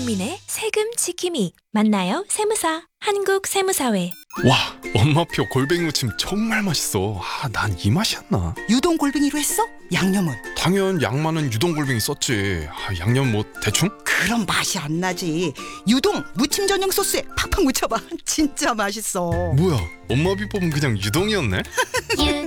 국민의 세금 지킴이. 만나요 세무사. 한국세무사회. 와, 엄마표 골뱅이 무침 정말 맛있어. 난 이 맛이었나? 유동 골뱅이로 했어? 양념은? 당연 양 많은 유동 골뱅이 썼지. 양념 뭐 대충? 그럼 맛이 안 나지. 유동 무침 전용 소스에 팍팍 묻혀봐. 진짜 맛있어. 뭐야, 엄마 비법은 그냥 유동이었네?